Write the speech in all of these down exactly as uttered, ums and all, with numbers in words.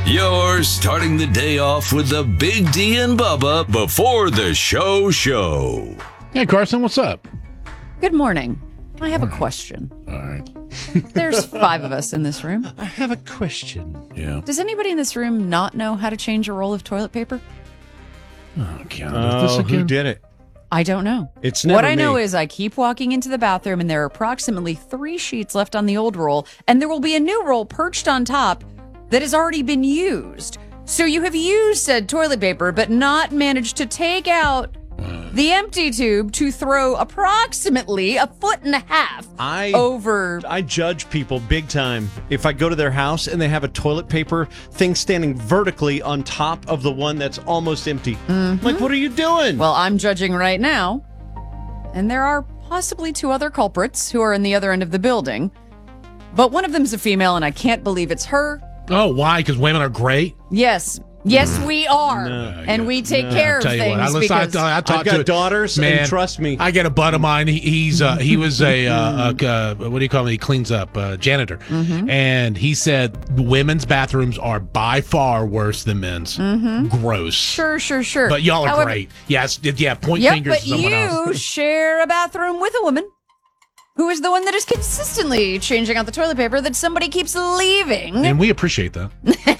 You're starting the day off with the Big D and Bubba before the show show. Hey, Carson, what's up? Good morning. I have a question. All right. There's five of us in this room. I have a question. Yeah. Does anybody in this room not know how to change a roll of toilet paper? Oh, God. Oh, this again? who did it? I don't know. It's never What I know me. is I keep walking into the bathroom and there are approximately three sheets left on the old roll, and there will be a new roll perched on top that has already been used. So you have used said toilet paper, but not managed to take out the empty tube to throw approximately a foot and a half I over. I judge people big time if I go to their house and they have a toilet paper thing standing vertically on top of the one that's almost empty. Mm-hmm. Like, what are you doing? Well, I'm judging right now, and there are possibly two other culprits who are in the other end of the building, but one of them's a female, and I can't believe it's her. Oh, why? Because women are great? Yes. Yes, we are. No. and we take No. care I'll of tell you things what. I, listen, because I, I, I talked I've got to daughters, man, and trust me. I get a bud of mine. He, he's uh, he was a, uh, a uh, what do you call him? He cleans up, uh, janitor. Mm-hmm. And he said women's bathrooms are by far worse than men's. Mm-hmm. Gross. Sure, sure, sure. But y'all are However, great. Yes, yeah. Point Yep, fingers but to someone you else. share a bathroom with a woman who is the one that is consistently changing out the toilet paper that somebody keeps leaving. And we appreciate that.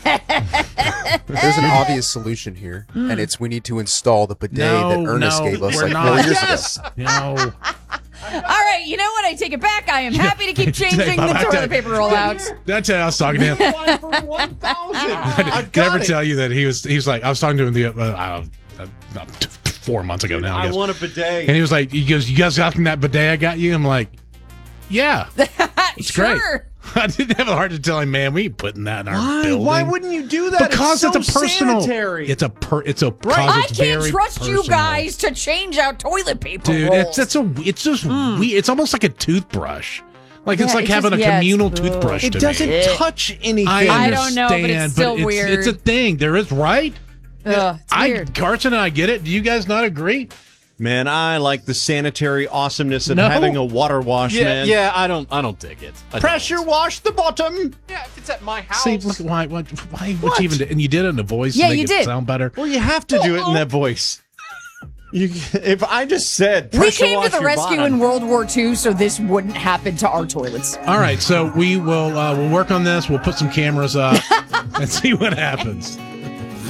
There's an obvious solution here, Mm. and it's we need to install the bidet No, that Ernest no, gave us we're like not. four years Yes. ago. No. All right, you know what? I take it back. I am happy to keep changing the I tell toilet you- paper rollouts. Did I tell you I was talking to him? One for one thousand. I I've did I ever got it. tell you that he was he was like I was talking to him the uh, uh, uh, four months ago now. I, I guess. want a bidet. And he was like, he goes, "You guys got from that bidet I got you?" I'm like, "Yeah, it's sure. great." I didn't have a heart to tell him, "Man, we ain't putting that in our Why? building." Why wouldn't you do that? Because it's, it's, a so personal. sanitary. It's a per. It's a. Right. I it's can't very trust you personal. guys to change out toilet paper dude. rolls. It's it's a. It's just weird. It's almost like a toothbrush. Like it's Yeah, like it's having just- a yeah, communal it's- toothbrush. It to doesn't me. touch anything. I I understand, don't know, but it's still it's, weird. It's a thing. There is right. Ugh, it's I weird. Carson and I get it. Do you guys not agree? Man, I like the sanitary awesomeness of No. having a water wash, Yeah, man. yeah, I don't, I don't dig it. I don't. Pressure wash the bottom. Yeah, if it's at my house. See, look, why, why, why would What? you even? do- And you did it in a voice Yeah, to make you it did. sound better. Well, you have to do it in that voice. You, if I just said We pressure came to wash the your rescue bottom, in World War Two, so this wouldn't happen to our toilets. All right, so we will uh, we'll work on this. We'll put some cameras up and see what happens.